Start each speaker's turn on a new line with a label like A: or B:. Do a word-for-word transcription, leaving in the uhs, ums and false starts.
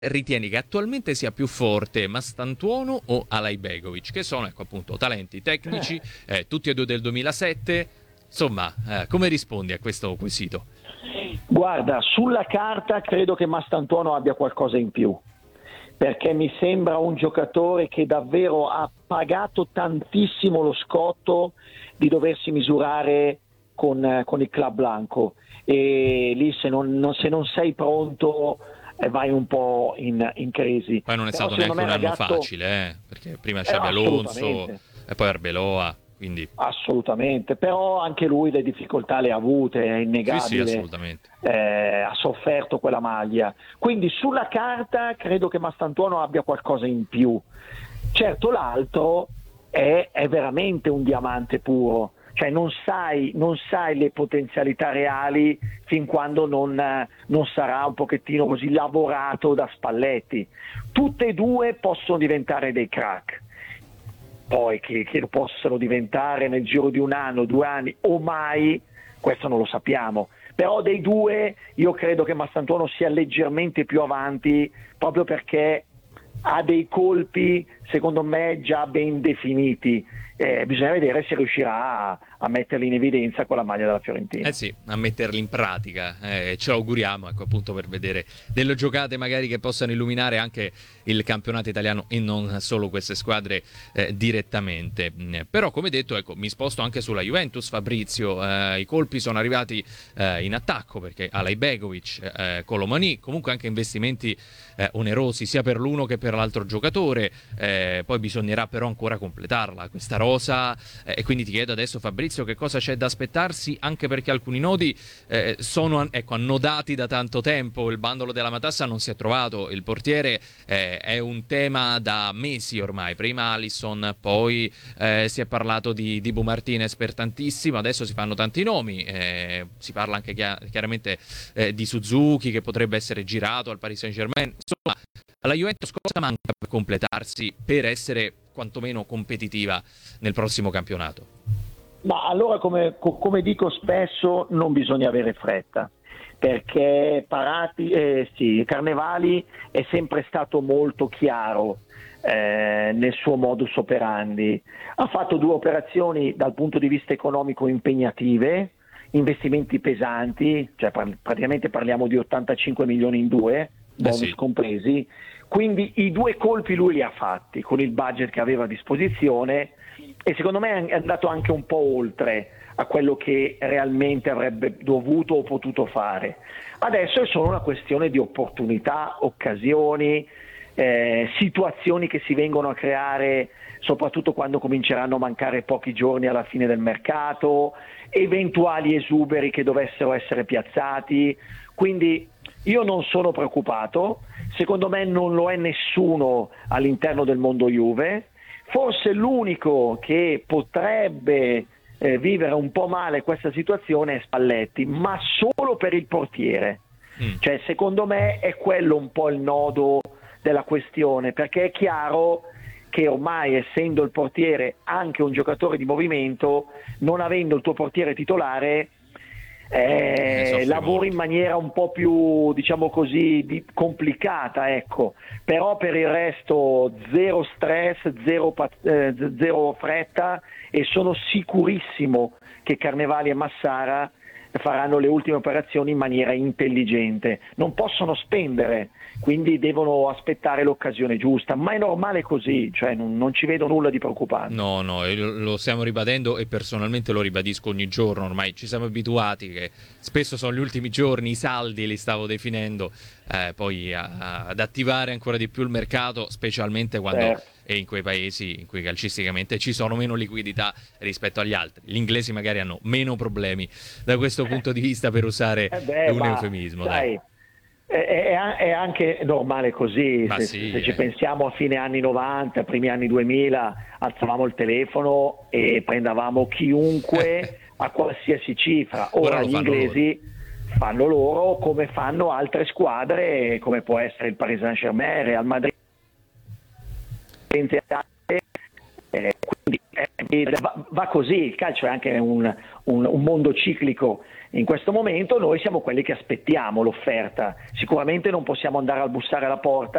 A: ritieni che attualmente sia più forte Mastantuono o Alajbegovic, che sono, ecco, appunto, talenti tecnici, eh, tutti e due del duemilasette? Insomma, eh, come rispondi a questo quesito?
B: Guarda, sulla carta credo che Mastantuono abbia qualcosa in più, perché mi sembra un giocatore che davvero ha pagato tantissimo lo scotto di doversi misurare con, con il Club Blanco, e lì se non, non, se non sei pronto eh, vai un po' in, in crisi.
A: Poi non è
B: Però
A: stato neanche un anno
B: ragazzo...
A: facile, eh? Perché prima
B: eh,
A: c'era Alonso e poi Arbeloa, quindi...
B: Assolutamente, però anche lui le difficoltà le ha avute, è innegabile.
A: Sì, sì, assolutamente.
B: Eh, ha sofferto quella maglia. Quindi sulla carta credo che Mastantuono abbia qualcosa in più. Certo, l'altro è, è veramente un diamante puro, cioè non sai, non sai le potenzialità reali fin quando non, non sarà un pochettino così lavorato da Spalletti. Tutte e due possono diventare dei crack. Poi che, che lo possano diventare nel giro di un anno, due anni o mai, questo non lo sappiamo. Però dei due io credo che Mastantuono sia leggermente più avanti, proprio perché ha dei colpi, secondo me, già ben definiti. Eh, bisogna vedere se riuscirà a, a metterli in evidenza con la maglia della Fiorentina.
A: Eh sì, a metterli in pratica, eh, ce lo auguriamo, ecco, appunto, per vedere delle giocate magari che possano illuminare anche il campionato italiano e non solo queste squadre eh, direttamente. Però, come detto, ecco, mi sposto anche sulla Juventus, Fabrizio. Eh, i colpi sono arrivati eh, in attacco, perché Alajbegovic, eh, Colomani, comunque anche investimenti eh, onerosi sia per l'uno che per l'altro giocatore. Eh, poi bisognerà però ancora completarla questa rosa, eh, e quindi ti chiedo adesso, Fabrizio, che cosa c'è da aspettarsi, anche perché alcuni nodi eh, sono, ecco, annodati da tanto tempo. Il bandolo della matassa non si è trovato, il portiere eh, è un tema da mesi ormai, prima Alisson, poi eh, si è parlato di, di Bu Martinez per tantissimo, adesso si fanno tanti nomi, eh, si parla anche chiar- chiaramente eh, di Suzuki che potrebbe essere girato al Paris Saint-Germain. Insomma, alla Juventus cosa manca per completarsi, per essere quantomeno competitiva nel prossimo campionato?
B: Ma allora, come, come dico spesso, non bisogna avere fretta, perché Parati, eh, sì, Carnevali è sempre stato molto chiaro eh, nel suo modus operandi. Ha fatto due operazioni dal punto di vista economico impegnative, investimenti pesanti, cioè par- praticamente parliamo di ottantacinque milioni in due, bonus
A: eh sì.
B: compresi, quindi i due colpi lui li ha fatti con il budget che aveva a disposizione, e secondo me è andato anche un po' oltre a quello che realmente avrebbe dovuto o potuto fare. Adesso è solo una questione di opportunità, occasioni, eh, situazioni che si vengono a creare soprattutto quando cominceranno a mancare pochi giorni alla fine del mercato, eventuali esuberi che dovessero essere piazzati. Quindi io non sono preoccupato, secondo me non lo è nessuno all'interno del mondo Juve. Forse l'unico che potrebbe eh, vivere un po' male questa situazione è Spalletti, ma solo per il portiere. Mm. Cioè, secondo me è quello un po' il nodo della questione, perché è chiaro che ormai, essendo il portiere anche un giocatore di movimento, non avendo il tuo portiere titolare, Eh, lavori in maniera un po' più, diciamo così, di, complicata, ecco. Però per il resto zero stress, zero, eh, zero fretta, e sono sicurissimo che Carnevali e Massara faranno le ultime operazioni in maniera intelligente. Non possono spendere, quindi devono aspettare l'occasione giusta, ma è normale così, cioè non, non ci vedo nulla di preoccupante.
A: No, no, lo stiamo ribadendo e personalmente lo ribadisco ogni giorno, ormai ci siamo abituati che spesso sono gli ultimi giorni, i saldi li stavo definendo, eh, poi a, a, ad attivare ancora di più il mercato, specialmente quando certo. è in quei paesi in cui calcisticamente ci sono meno liquidità rispetto agli altri. Gli inglesi magari hanno meno problemi da questo punto di vista, per usare
B: eh beh,
A: un
B: ma,
A: eufemismo.
B: Dai.
A: Dai.
B: È, è anche normale così, se,
A: sì,
B: se
A: eh.
B: ci pensiamo a fine anni novanta, primi anni duemila, alzavamo il telefono e prendavamo chiunque a qualsiasi cifra. Ora, Ora gli inglesi loro. fanno loro, come fanno altre squadre, come può essere il Paris Saint-Germain, Real Madrid, eh, quindi è e va, va così, il calcio è anche un, un, un mondo ciclico. In questo momento noi siamo quelli che aspettiamo l'offerta, sicuramente non possiamo andare a bussare alla porta